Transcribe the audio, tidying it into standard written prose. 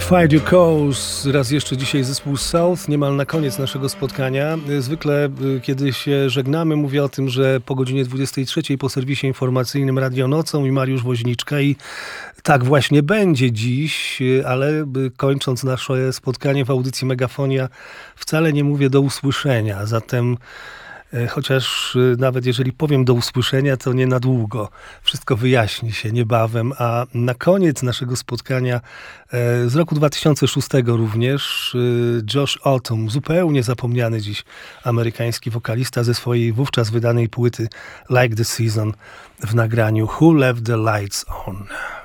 Fight Your Cause, raz jeszcze dzisiaj zespół South, niemal na koniec naszego spotkania. Zwykle, kiedy się żegnamy, mówię o tym, że po godzinie 23 po serwisie informacyjnym Radio Nocą i Mariusz Woźniczka i tak właśnie będzie dziś, ale kończąc nasze spotkanie w audycji Megafonia, wcale nie mówię do usłyszenia, zatem chociaż nawet jeżeli powiem do usłyszenia, to nie na długo. Wszystko wyjaśni się niebawem, a na koniec naszego spotkania z roku 2006 również Josh Autumn, zupełnie zapomniany dziś amerykański wokalista ze swojej wówczas wydanej płyty Like the Season w nagraniu Who Left the Lights On.